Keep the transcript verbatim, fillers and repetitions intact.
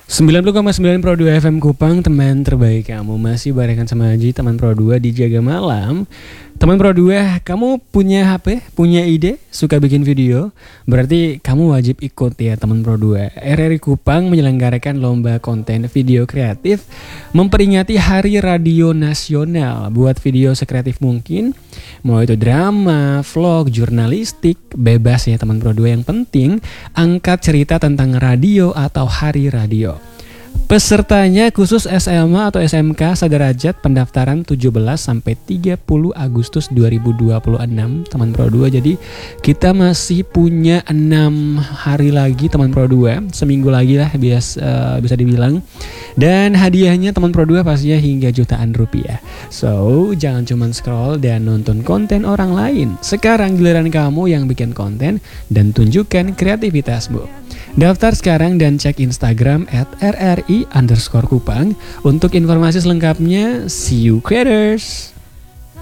sembilan puluh koma sembilan Pro dua F M Kupang, teman terbaik kamu. Masih barengan sama Haji, teman Pro dua di Jaga Malam. Teman Pro dua, kamu punya H P, punya ide, suka bikin video? Berarti kamu wajib ikut ya teman Pro dua. R R I Kupang menyelenggarakan lomba konten video kreatif memperingati Hari Radio Nasional. Buat video sekreatif mungkin, mau itu drama, vlog, jurnalistik, bebas ya teman Pro dua. Yang penting angkat cerita tentang radio atau hari radio. Pesertanya khusus S M A atau S M K sederajat, pendaftaran tujuh belas sampai tiga puluh Agustus dua ribu dua puluh enam teman Pro dua. Jadi kita masih punya enam hari lagi teman Pro dua, seminggu lagi lah bias, uh, bisa dibilang. Dan hadiahnya teman Pro dua pastinya hingga jutaan rupiah. So jangan cuma scroll dan nonton konten orang lain. Sekarang giliran kamu yang bikin konten dan tunjukkan kreativitasmu. Daftar sekarang dan cek Instagram at rri underscore kupang untuk informasi selengkapnya. See you creators!